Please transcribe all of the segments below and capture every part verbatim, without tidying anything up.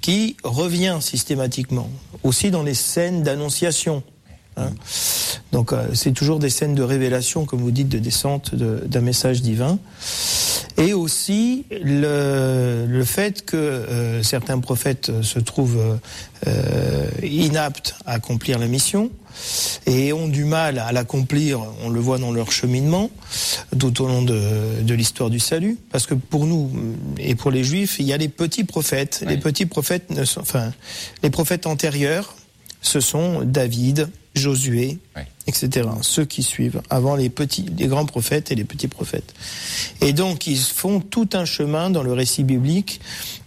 qui revient systématiquement, aussi dans les scènes d'annonciation. Hein. Donc euh, c'est toujours des scènes de révélation, comme vous dites, de descente de, d'un message divin. Et aussi le, le fait que euh, certains prophètes se trouvent euh, inaptes à accomplir la mission et ont du mal à l'accomplir, on le voit dans leur cheminement tout au long de, de l'histoire du salut. Parce que pour nous et pour les Juifs, il y a les petits prophètes. Oui. Les petits prophètes, ne sont, enfin, les prophètes antérieurs, ce sont David, Josué, oui. et cetera. Ceux qui suivent avant les petits, les grands prophètes et les petits prophètes. Et donc ils font tout un chemin dans le récit biblique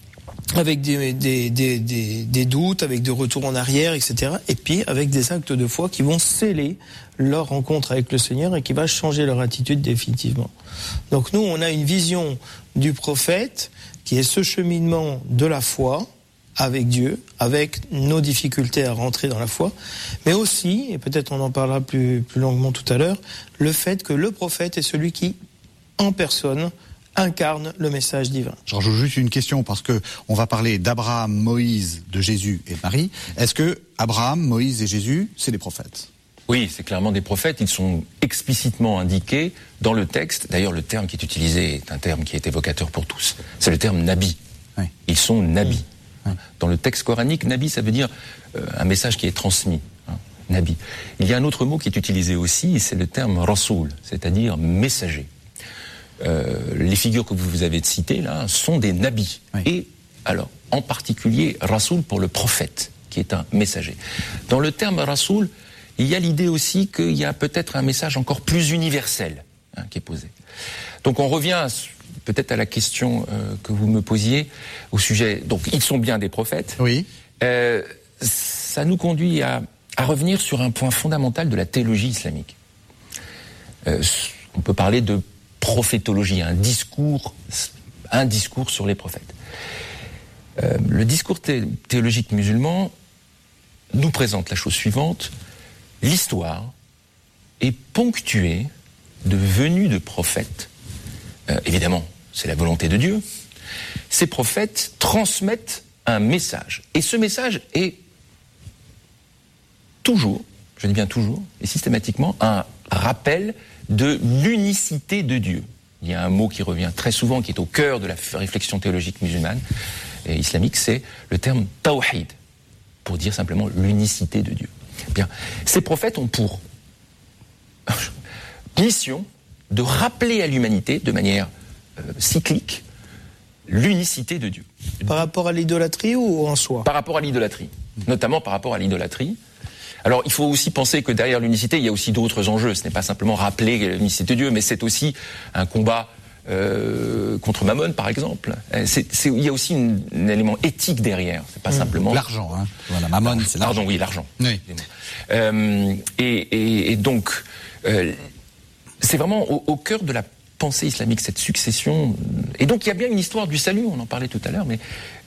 avec des, des, des, des, des doutes, avec des retours en arrière, et cetera. Et puis avec des actes de foi qui vont sceller leur rencontre avec le Seigneur et qui va changer leur attitude définitivement. Donc nous, on a une vision du prophète qui est ce cheminement de la foi avec Dieu, avec nos difficultés à rentrer dans la foi, mais aussi, et peut-être on en parlera plus, plus longuement tout à l'heure, le fait que le prophète est celui qui, en personne, incarne le message divin. Je rajoute juste une question, parce que on va parler d'Abraham, Moïse, de Jésus et de Marie. Est-ce que Abraham, Moïse et Jésus, c'est des prophètes ? Oui, c'est clairement des prophètes. Ils sont explicitement indiqués dans le texte. D'ailleurs, le terme qui est utilisé est un terme qui est évocateur pour tous. C'est le terme nabi. Oui. Ils sont nabis. Oui. Dans le texte coranique, nabi, ça veut dire euh, un message qui est transmis. Hein, nabi. Il y a un autre mot qui est utilisé aussi, et c'est le terme rasoul, c'est-à-dire messager. Euh, les figures que vous avez citées là sont des nabis. Oui. Et alors, en particulier, rasoul pour le prophète, qui est un messager. Dans le terme rasoul, il y a l'idée aussi qu'il y a peut-être un message encore plus universel hein, qui est posé. Donc on revient peut-être à la question euh, que vous me posiez au sujet. Donc ils sont bien des prophètes. Oui. Euh, ça nous conduit à, à revenir sur un point fondamental de la théologie islamique. Euh, on peut parler de prophétologie, un discours, un discours sur les prophètes. Euh, le discours thé- théologique musulman nous présente la chose suivante. L'histoire est ponctuée de venues de prophètes. Euh, évidemment, c'est la volonté de Dieu. Ces prophètes transmettent un message. Et ce message est toujours, je dis bien toujours, et systématiquement, un rappel de l'unicité de Dieu. Il y a un mot qui revient très souvent, qui est au cœur de la réflexion théologique musulmane et islamique, c'est le terme tawhid, pour dire simplement l'unicité de Dieu. Bien, ces prophètes ont pour mission de rappeler à l'humanité, de manière euh, cyclique, l'unicité de Dieu. Par rapport à l'idolâtrie ou en soi ? Par rapport à l'idolâtrie, notamment par rapport à l'idolâtrie. Alors, il faut aussi penser que derrière l'unicité, il y a aussi d'autres enjeux. Ce n'est pas simplement rappeler l'unicité de Dieu, mais c'est aussi un combat euh, contre Mammon, par exemple. C'est, c'est, il y a aussi une, un élément éthique derrière. C'est pas mmh. simplement l'argent. Hein. Voilà, Mammon, l'argent. c'est l'argent. Pardon, oui, l'argent. Oui. Euh, et, et, et donc, euh, c'est vraiment au, au cœur de la pensée islamique, cette succession. Et donc, il y a bien une histoire du salut. On en parlait tout à l'heure, mais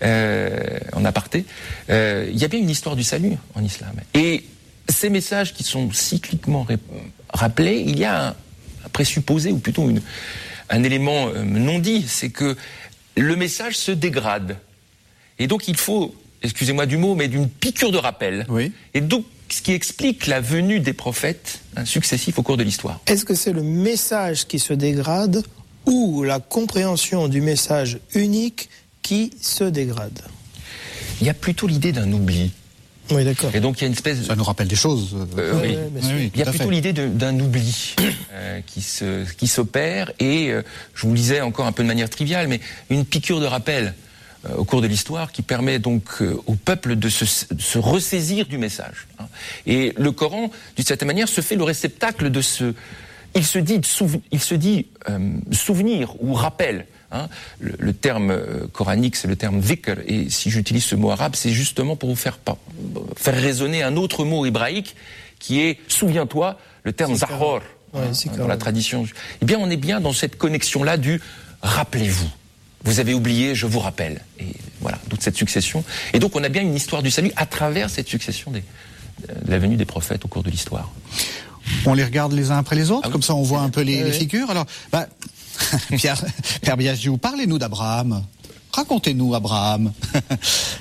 euh, en aparté, euh, il y a bien une histoire du salut en islam. Et ces messages qui sont cycliquement ré- rappelés, il y a un, un présupposé, ou plutôt une, un élément euh, non dit, c'est que le message se dégrade. Et donc il faut, excusez-moi du mot, mais d'une piqûre de rappel. Oui. Et donc, ce qui explique la venue des prophètes hein, successifs au cours de l'histoire. Est-ce que c'est le message qui se dégrade ou la compréhension du message unique qui se dégrade ? Il y a plutôt l'idée d'un oubli. Oui, d'accord. Et donc il y a une espèce... Ça nous rappelle des choses. Euh, oui. Ouais, oui, oui, il y a plutôt fait. l'idée de, d'un oubli euh, qui, se, qui s'opère et, euh, je vous le disais encore un peu de manière triviale, mais une piqûre de rappel euh, au cours de l'histoire qui permet donc euh, au peuple de se, de se ressaisir du message. Hein. Et le Coran, d'une certaine manière, se fait le réceptacle de ce... Il se dit, souven... il se dit euh, souvenir ou rappel. Hein, le, le terme euh, coranique, c'est le terme dhikr, et si j'utilise ce mot arabe, c'est justement pour vous faire, pas, faire résonner un autre mot hébraïque qui est, souviens-toi, le terme zahor, ouais, hein, dans la tradition. Eh bien, on est bien dans cette connexion-là du rappelez-vous. Vous avez oublié, je vous rappelle. Et voilà, toute cette succession. Et donc, on a bien une histoire du salut à travers cette succession des, de la venue des prophètes au cours de l'histoire. On les regarde les uns après les autres, ah oui. comme ça on voit un peu les, oui. les figures. Alors, bah, Pierre, Père Biagiou, parlez-nous d'Abraham. Racontez-nous Abraham.